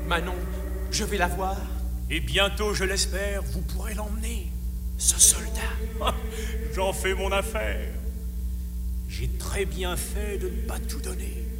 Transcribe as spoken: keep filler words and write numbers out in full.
Manon, je vais la voir. Et bientôt, je l'espère, vous pourrez l'emmener. Ce soldat. J'en fais mon affaire. J'ai très bien fait de ne pas tout donner.